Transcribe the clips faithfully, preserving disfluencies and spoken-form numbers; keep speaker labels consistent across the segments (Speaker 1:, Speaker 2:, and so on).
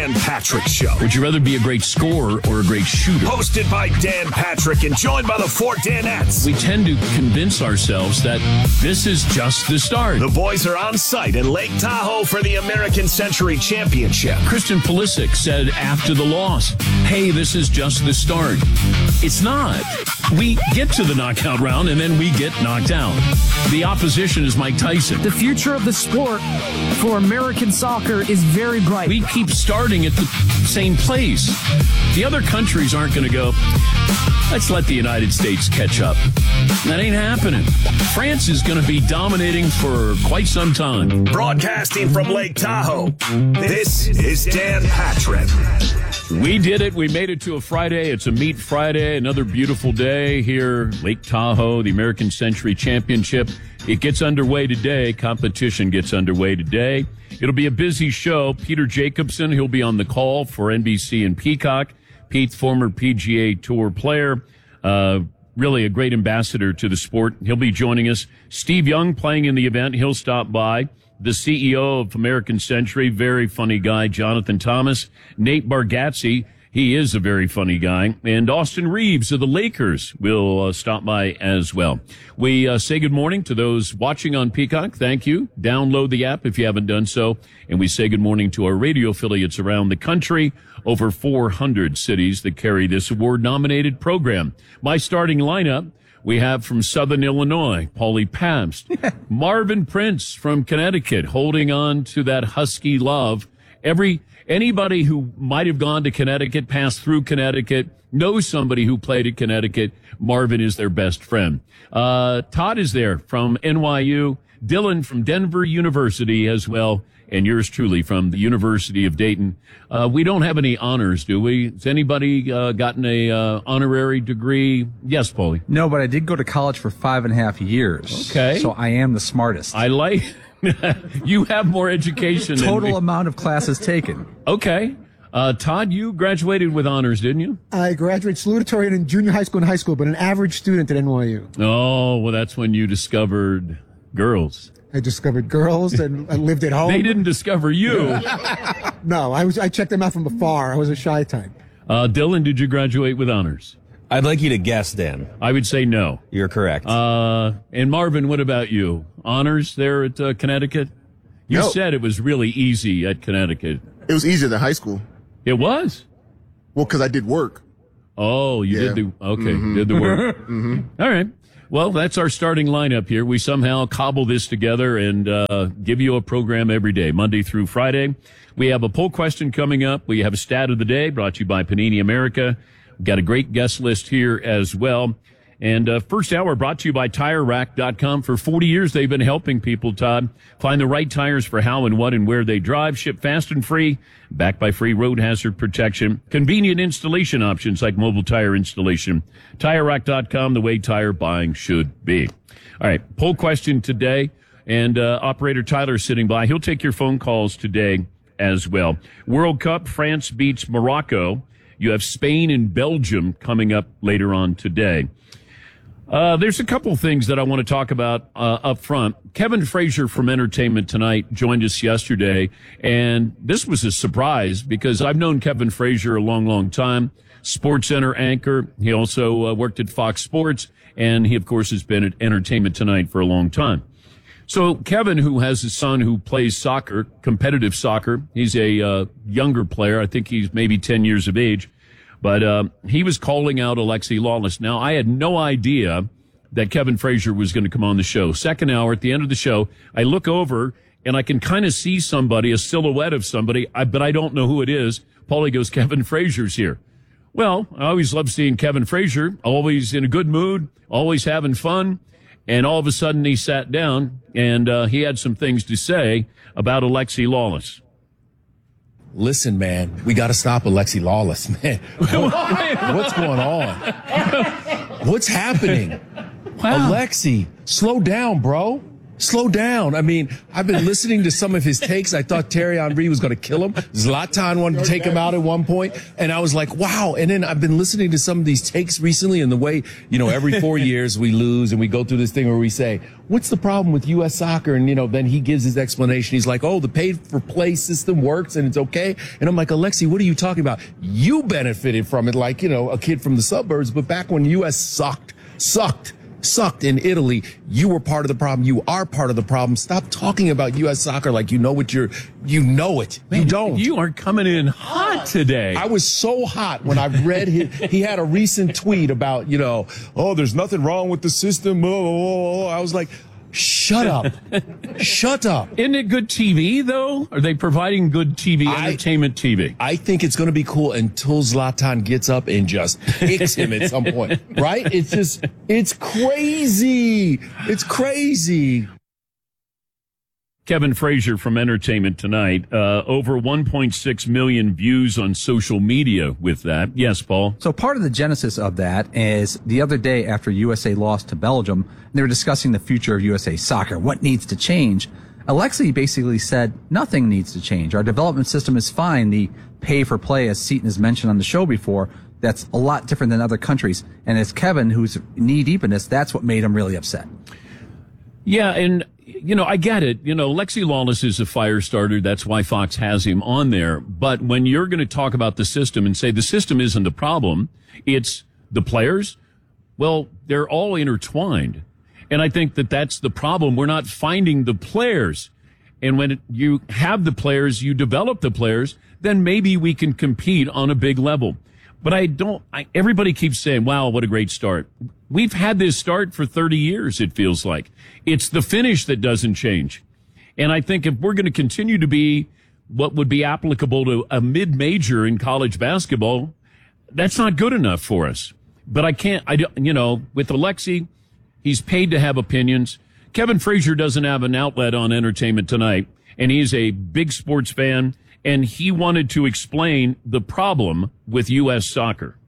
Speaker 1: Dan Patrick Show.
Speaker 2: Would you rather be a great scorer or a great shooter?
Speaker 1: Hosted by Dan Patrick and joined by the four Danettes.
Speaker 2: We tend to convince ourselves that this is just the start.
Speaker 1: The boys are on site in Lake Tahoe for the American Century Championship.
Speaker 2: Christian Pulisic said after the loss, hey, this is just the start. It's not. We get to the knockout round and then we get knocked out. The opposition is Mike Tyson.
Speaker 3: The future of the sport for American soccer is very bright.
Speaker 2: We keep starting at the same place. The other countries aren't going to go, let's let the United States catch up. That ain't happening. France is going to be dominating for quite some time.
Speaker 1: Broadcasting from Lake Tahoe, this is Dan Patrick.
Speaker 2: We did it. We made it to a Friday. It's a Meat Friday, another beautiful day here, Lake Tahoe, the American Century Championship. It gets underway today. Competition gets underway today. It'll be a busy show. Peter Jacobson, he'll be on the call for N B C and Peacock. Pete, former P G A Tour player, uh, really a great ambassador to the sport. He'll be joining us. Steve Young playing in the event. He'll stop by. The C E O of American Century, very funny guy, Jonathan Thomas. Nate Bargatze, he is a very funny guy. And Austin Reeves of the Lakers will uh, stop by as well. We uh, say good morning to those watching on Peacock. Thank you. Download the app if you haven't done so. And we say good morning to our radio affiliates around the country. Over four hundred cities that carry this award-nominated program. My starting lineup, we have from Southern Illinois, Paulie Pabst. Marvin Prince from Connecticut, holding on to that Husky love. Every Anybody who might have gone to Connecticut, passed through Connecticut, knows somebody who played at Connecticut. Marvin is their best friend. Uh, Todd is there from N Y U. Dylan from Denver University as well. And yours truly from the University of Dayton. Uh, we don't have any honors, do we? Has anybody uh, gotten a uh, honorary degree? Yes, Paulie.
Speaker 4: No, but I did go to college for five and a half years.
Speaker 2: Okay.
Speaker 4: So I am the smartest.
Speaker 2: I like... You have more education.
Speaker 4: Total
Speaker 2: than
Speaker 4: amount of classes taken.
Speaker 2: Okay. Uh, Todd, you graduated with honors, didn't you?
Speaker 5: I graduated salutatorian in junior high school and high school, but an average student at N Y U.
Speaker 2: Oh, well, that's when you discovered girls.
Speaker 5: I discovered girls and I lived at home.
Speaker 2: They didn't discover you.
Speaker 5: No, I was. I checked them out from afar. I was a shy type.
Speaker 2: Uh, Dylan, did you graduate with honors?
Speaker 6: I'd like you to guess, Dan.
Speaker 2: I would say no.
Speaker 6: You're correct.
Speaker 2: Uh, and Marvin, what about you? Honors there at uh, Connecticut? You
Speaker 7: No.
Speaker 2: said it was really easy at Connecticut.
Speaker 7: It was easier than high school.
Speaker 2: It was?
Speaker 7: Well, because I did work.
Speaker 2: Oh, you
Speaker 7: Yeah.
Speaker 2: did the, okay, did the work.
Speaker 7: Mm-hmm.
Speaker 2: All right. Well, that's our starting lineup here. We somehow cobble this together and uh, give you a program every day, Monday through Friday. We have a poll question coming up. We have a stat of the day brought to you by Panini America. We've got a great guest list here as well. And uh, first hour brought to you by Tire Rack dot com. For forty years, they've been helping people, Todd, find the right tires for how and what and where they drive. Ship fast and free, backed by free road hazard protection. Convenient installation options like mobile tire installation. Tire Rack dot com, the way tire buying should be. All right, poll question today. And uh, Operator Tyler sitting by. He'll take your phone calls today as well. World Cup, France beats Morocco. You have Spain and Belgium coming up later on today. Uh, there's a couple things that I want to talk about uh, up front. Kevin Frazier from Entertainment Tonight joined us yesterday, and this was a surprise because I've known Kevin Frazier a long, long time. SportsCenter anchor. He also uh, worked at Fox Sports, and he, of course, has been at Entertainment Tonight for a long time. So Kevin, who has a son who plays soccer, competitive soccer, he's a uh, younger player. I think he's maybe ten years of age. But uh, he was calling out Alexi Lawless. Now, I had no idea that Kevin Frazier was going to come on the show. Second hour, at the end of the show, I look over, and I can kind of see somebody, a silhouette of somebody, I, but I don't know who it is. Paulie goes, Kevin Frazier's here. Well, I always love seeing Kevin Frazier, always in a good mood, always having fun. And all of a sudden, he sat down, and uh, he had some things to say about Alexi Lawless.
Speaker 8: Listen, man, we got to stop Alexi Lawless, man. What, what's going on? What's happening?
Speaker 2: Wow.
Speaker 8: Alexi, slow down, bro. Slow down. I mean, I've been listening to some of his takes. I thought Thierry Henry was going to kill him. Zlatan wanted to take him out at one point, and I was like, wow. And then I've been listening to some of these takes recently, and the way, you know, every four years we lose and we go through this thing where we say, what's the problem with U S soccer? And, you know, then he gives his explanation. He's like, oh, the pay-for-play system works and it's okay. And I'm like, Alexi, what are you talking about? You benefited from it like, you know, a kid from the suburbs, but back when U S sucked, sucked. sucked in Italy, you were part of the problem. You are part of the problem. Stop talking about U S soccer like you know what you're, you know it.
Speaker 2: Man,
Speaker 8: you don't.
Speaker 2: You are coming in hot today.
Speaker 8: I was so hot when I read his, he had a recent tweet about, you know, oh, there's nothing wrong with the system. Oh, oh, oh. I was like, shut up. Shut up.
Speaker 2: Isn't it good T V, though? Are they providing good T V,
Speaker 8: I,
Speaker 2: entertainment T V?
Speaker 8: I think it's going to be cool until Zlatan gets up and just kicks him at some point, right? It's just, it's crazy. It's crazy.
Speaker 2: Kevin Frazier from Entertainment Tonight. Uh, over one point six million views on social media with that. Yes, Paul?
Speaker 4: So part of the genesis of that is the other day after U S A lost to Belgium, they were discussing the future of U S A soccer. What needs to change? Alexi basically said nothing needs to change. Our development system is fine. The pay for play, as Seton has mentioned on the show before, that's a lot different than other countries. And as Kevin, who's knee deep in this, that's what made him really upset.
Speaker 2: Yeah, and, you know, I get it. You know, Lexi Lawless is a fire starter. That's why Fox has him on there. But when you're going to talk about the system and say the system isn't the problem, it's the players, well, they're all intertwined. And I think that that's the problem. We're not finding the players. And when you have the players, you develop the players, then maybe we can compete on a big level. But I don't, I, everybody keeps saying, wow, what a great start. We've had this start for thirty years, it feels like. It's the finish that doesn't change. And I think if we're going to continue to be what would be applicable to a mid-major in college basketball, that's not good enough for us. But I can't, I don't, you know, with Alexi, he's paid to have opinions. Kevin Frazier doesn't have an outlet on Entertainment Tonight, and he's a big sports fan, and he wanted to explain the problem with U S soccer.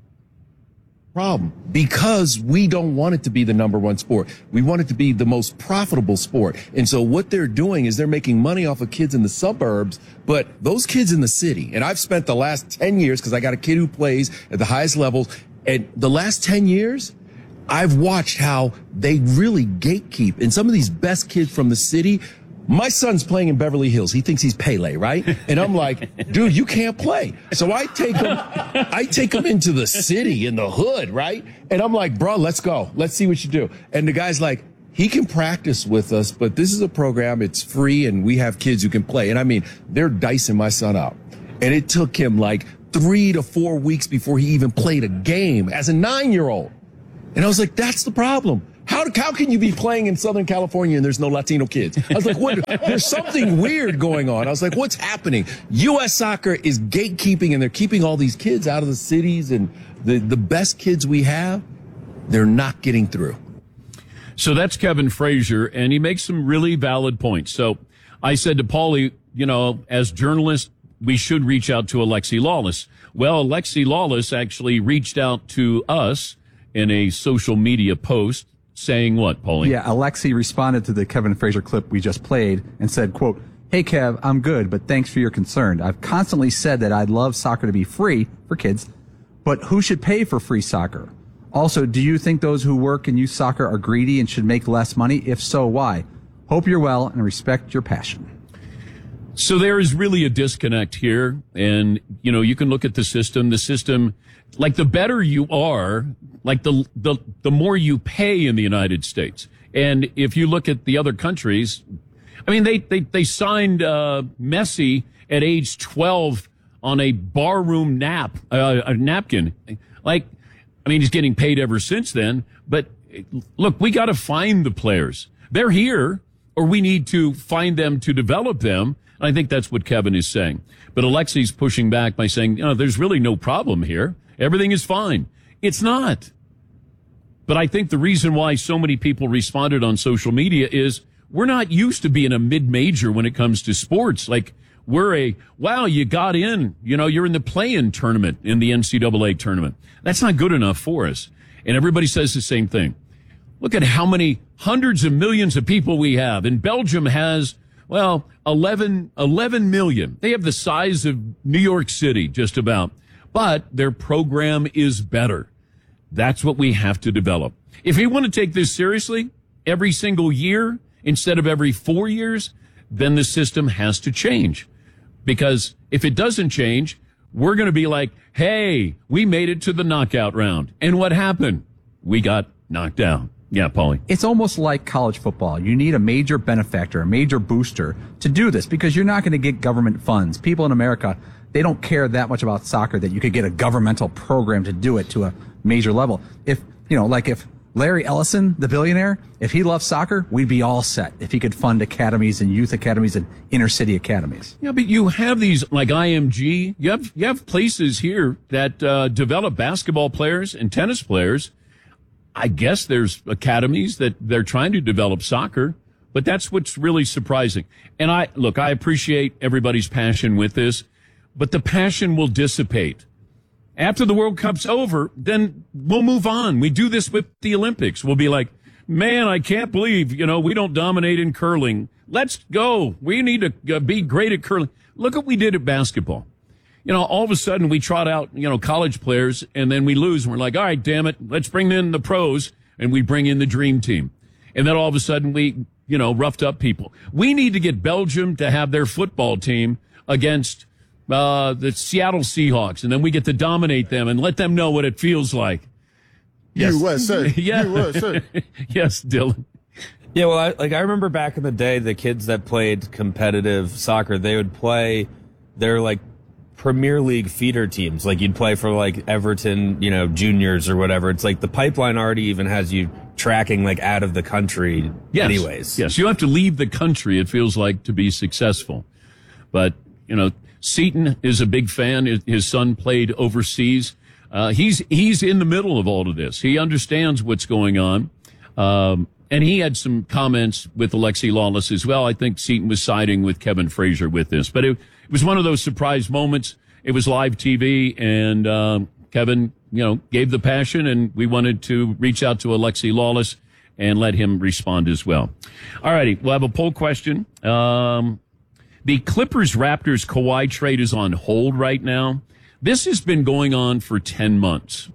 Speaker 8: Problem because we don't want it to be the number one sport. We want it to be the most profitable sport. And so what they're doing is they're making money off of kids in the suburbs, but those kids in the city, and I've spent the last ten years because I got a kid who plays at the highest levels, and the last ten years, I've watched how they really gatekeep. And some of these best kids from the city, my son's playing in Beverly Hills. He thinks he's Pele, right? And I'm like, dude, you can't play. So I take him, I take him into the city, in the hood, right? And I'm like, bro, let's go. Let's see what you do. And the guy's like, he can practice with us, but this is a program. It's free, and we have kids who can play. And I mean, they're dicing my son out. And it took him like three to four weeks before he even played a game as a nine-year-old. And I was like, that's the problem. How, how can you be playing in Southern California and there's no Latino kids? I was like, what? There's something weird going on. I was like, what's happening? U S soccer is gatekeeping, and they're keeping all these kids out of the cities, and the, the best kids we have, they're not getting through.
Speaker 2: So that's Kevin Frazier, and he makes some really valid points. So I said to Paulie, you know, as journalists, we should reach out to Alexi Lawless. Well, Alexi Lawless actually reached out to us in a social media post. Saying what, Paulie?
Speaker 4: Yeah, Alexi responded to the Kevin Frazier clip we just played and said, quote, "Hey, Kev, I'm good, but thanks for your concern. I've constantly said that I'd love soccer to be free for kids, but who should pay for free soccer? Also, do you think those who work in youth soccer are greedy and should make less money? If so, why? Hope you're well and respect your passion."
Speaker 2: So there is really a disconnect here. And, you know, you can look at the system, the system, like the better you are, like the, the, the more you pay in the United States. And if you look at the other countries, I mean, they, they, they signed, uh, Messi at age twelve on a barroom nap, uh, a napkin. Like, I mean, he's getting paid ever since then, but look, we got to find the players. They're here, or we need to find them to develop them. I think that's what Kevin is saying. But Alexi's pushing back by saying, you know, there's really no problem here. Everything is fine. It's not. But I think the reason why so many people responded on social media is we're not used to being a mid-major when it comes to sports. Like, we're a, wow, you got in. You know, you're in the play-in tournament in the N C double A tournament. That's not good enough for us. And everybody says the same thing. Look at how many hundreds of millions of people we have. And Belgium has, well, eleven, eleven million. They have the size of New York City, just about. But their program is better. That's what we have to develop. If we want to take this seriously, every single year instead of every four years, then the system has to change. Because if it doesn't change, we're going to be like, hey, we made it to the knockout round. And what happened? We got knocked out. Yeah, Paulie.
Speaker 4: It's almost like college football. You need a major benefactor, a major booster to do this because you're not going to get government funds. People in America, they don't care that much about soccer that you could get a governmental program to do it to a major level. If, you know, like if Larry Ellison, the billionaire, if he loved soccer, we'd be all set if he could fund academies and youth academies and inner city academies.
Speaker 2: Yeah, but you have these like I M G. You have you have places here that uh, develop basketball players and tennis players. I guess there's academies that they're trying to develop soccer, but that's what's really surprising. And I look, I appreciate everybody's passion with this, but the passion will dissipate. After the World Cup's over, then we'll move on. We do this with the Olympics. We'll be like, man, I can't believe, you know, we don't dominate in curling. Let's go. We need to be great at curling. Look what we did at basketball. You know, all of a sudden we trot out, you know, college players and then we lose and we're like, all right, damn it, let's bring in the pros and we bring in the dream team. And then all of a sudden we, you know, roughed up people. We need to get Belgium to have their football team against uh the Seattle Seahawks, and then we get to dominate them and let them know what it feels like. Yes.
Speaker 7: U S A.
Speaker 2: Yeah.
Speaker 7: U S A.
Speaker 2: Yes, Dylan.
Speaker 6: Yeah, well, I, like I remember back in the day, the kids that played competitive soccer, they would play their like Premier League feeder teams. Like you'd play for like Everton, you know, juniors or whatever. It's like the pipeline already even has you tracking like out of the country
Speaker 2: Yes.
Speaker 6: anyways.
Speaker 2: Yes, you have to leave the country, it feels like, to be successful. But, you know, Seton is a big fan. His- His son played overseas. Uh, he's he's in the middle of all of this. He understands what's going on. Um, and he had some comments with Alexi Lawless as well. I think Seton was siding with Kevin Frazier with this. But it, it was one of those surprise moments. It was live T V, and um, Kevin, you know, gave the passion, and we wanted to reach out to Alexi Lawless and let him respond as well. All righty, we'll have a poll question. Um, the Clippers-Raptors Kawhi trade is on hold right now. This has been going on for ten months.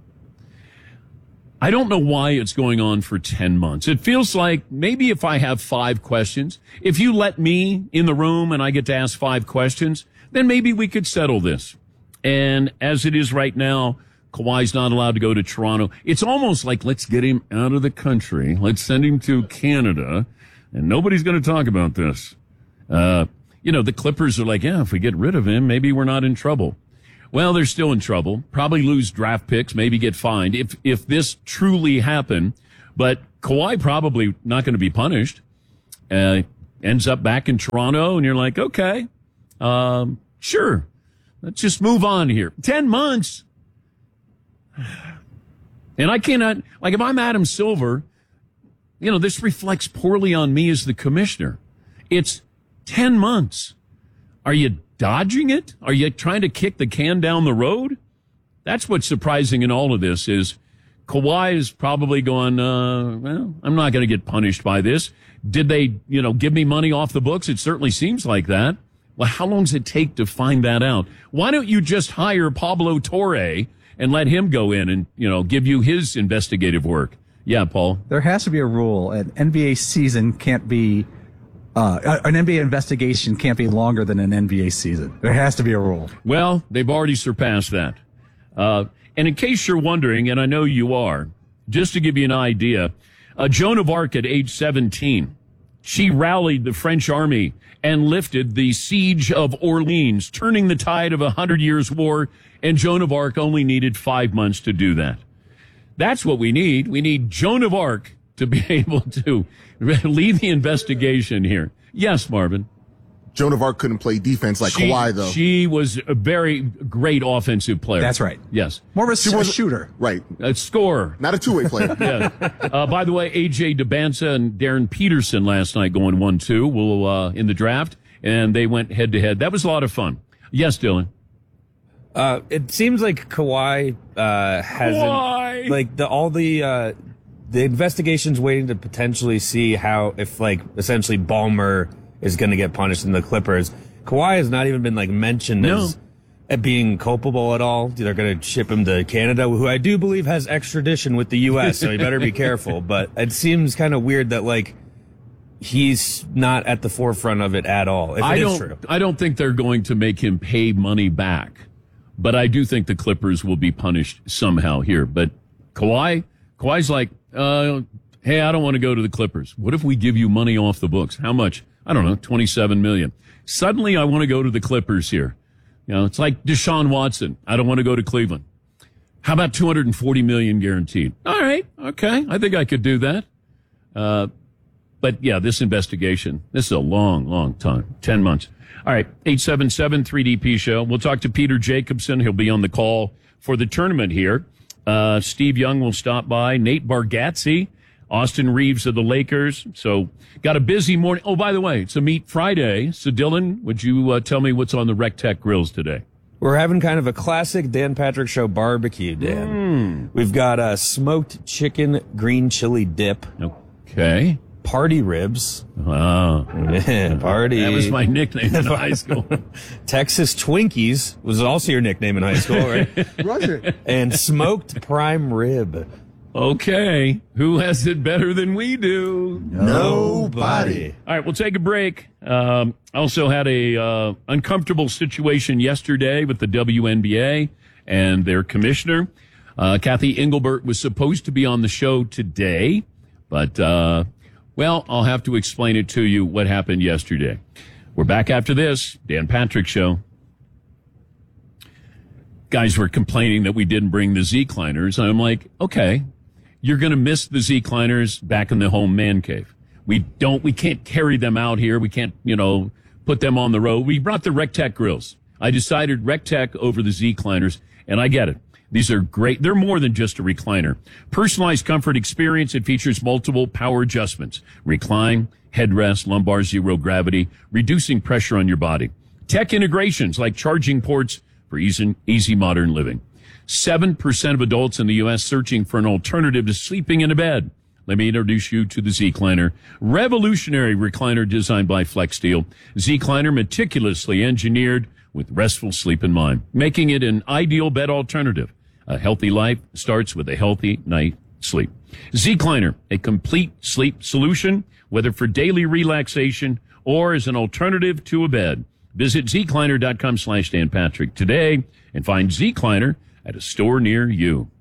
Speaker 2: I don't know why it's going on for ten months. It feels like maybe if I have five questions, if you let me in the room and I get to ask five questions, then maybe we could settle this. And as it is right now, Kawhi's not allowed to go to Toronto. It's almost like, let's get him out of the country. Let's send him to Canada, and nobody's going to talk about this. Uh, you know, the Clippers are like, yeah, if we get rid of him, maybe we're not in trouble. Well, they're still in trouble. Probably lose draft picks, maybe get fined if if this truly happened. But Kawhi probably not going to be punished. Uh, ends up back in Toronto, and you're like, okay, um, sure. Let's just move on here. Ten months. And I cannot, like if I'm Adam Silver, you know, this reflects poorly on me as the commissioner. It's ten months. Are you dodging it? Are you trying to kick the can down the road? That's what's surprising in all of this is Kawhi is probably going, uh, well, I'm not going to get punished by this. Did they, you know, give me money off the books? It certainly seems like that. Well, how long does it take to find that out? Why don't you just hire Pablo Torre and let him go in and, you know, give you his investigative work? Yeah, Paul.
Speaker 4: There has to be a rule. An N B A season can't be Uh, an N B A investigation can't be longer than an N B A season. There has to be a rule.
Speaker 2: Well, they've already surpassed that. Uh, and in case you're wondering, and I know you are, just to give you an idea, uh, Joan of Arc at age seventeen, she rallied the French army and lifted the siege of Orleans, turning the tide of a hundred years war, and Joan of Arc only needed five months to do that. That's what we need. We need Joan of Arc to be able to lead the investigation here. Yes, Marvin.
Speaker 7: Joan of Arc couldn't play defense like
Speaker 2: she,
Speaker 7: Kawhi, though.
Speaker 2: She was a very great offensive player.
Speaker 4: That's right.
Speaker 2: Yes.
Speaker 4: More of a,
Speaker 7: She
Speaker 4: a
Speaker 7: was-
Speaker 4: shooter.
Speaker 7: Right.
Speaker 2: A scorer.
Speaker 7: Not a two-way player.
Speaker 2: Yeah. Uh, by the way, A J DeBanza and Darren Peterson last night going one two will, uh, in the draft, and they went head-to-head. That was a lot of fun. Yes, Dylan.
Speaker 6: Uh, it seems like Kawhi, uh, hasn't,
Speaker 2: Kawhi!
Speaker 6: like the, all the, uh, the investigation's waiting to potentially see how, if like essentially Ballmer is going to get punished in the Clippers. Kawhi has not even been like mentioned
Speaker 2: No.
Speaker 6: as at being culpable at all. They're going to ship him to Canada, who I do believe has extradition with the U S, so you better be careful. But it seems kind of weird that like he's not at the forefront of it at all. If it
Speaker 2: I
Speaker 6: is
Speaker 2: don't.
Speaker 6: true.
Speaker 2: I don't think they're going to make him pay money back, but I do think the Clippers will be punished somehow here. But Kawhi, Kawhi's like, uh, hey, I don't want to go to the Clippers. What if we give you money off the books? How much? I don't know, twenty-seven million. Suddenly, I want to go to the Clippers here. You know, it's like Deshaun Watson. I don't want to go to Cleveland. How about two hundred forty million guaranteed? All right, okay, I think I could do that. Uh, But yeah, this investigation, this is a long, long time, ten months. All right, eight seven seven three D P show. We'll talk to Peter Jacobson. He'll be on the call for the tournament here. Uh, Steve Young will stop by. Nate Bargatze, Austin Reeves of the Lakers. So got a busy morning. Oh, by the way, it's a Meat Friday. So Dylan, would you uh, tell me what's on the Rec Tech grills today?
Speaker 6: We're having kind of a classic Dan Patrick Show barbecue, Dan.
Speaker 2: Mm.
Speaker 6: We've got a smoked chicken green chili dip.
Speaker 2: Okay.
Speaker 6: Party ribs.
Speaker 2: Wow.
Speaker 6: Yeah, party.
Speaker 2: That was my nickname in high school.
Speaker 6: Texas Twinkies was also your nickname in high school, right?
Speaker 5: Was it?
Speaker 6: And smoked prime rib.
Speaker 2: Okay. Who has it better than we do?
Speaker 6: Nobody.
Speaker 2: All right, we'll take a break. Um, also had a uh, uncomfortable situation yesterday with the W N B A and their commissioner. Uh, Kathy Engelbert was supposed to be on the show today, but, uh, well, I'll have to explain it to you what happened yesterday. We're back after this. Dan Patrick Show. Guys were complaining that we didn't bring the Z-Cliners. I'm like, okay, you're going to miss the Z-Cliners back in the home man cave. We don't, we can't carry them out here. We can't, you know, put them on the road. We brought the Rec Tech grills. I decided Rec Tech over the Z-Cliners, and I get it. These are great. They're more than just a recliner. Personalized comfort experience. It features multiple power adjustments. Recline, headrest, lumbar zero gravity, reducing pressure on your body. Tech integrations like charging ports for easy, easy modern living. seven percent of adults in the U S searching for an alternative to sleeping in a bed. Let me introduce you to the Z-Cliner. Revolutionary recliner designed by FlexSteel. Z-Cliner meticulously engineered with restful sleep in mind, making it an ideal bed alternative. A healthy life starts with a healthy night sleep. Z-Cliner, a complete sleep solution, whether for daily relaxation or as an alternative to a bed. Visit zcliner.com slash Dan Patrick today and find Z-Cliner at a store near you.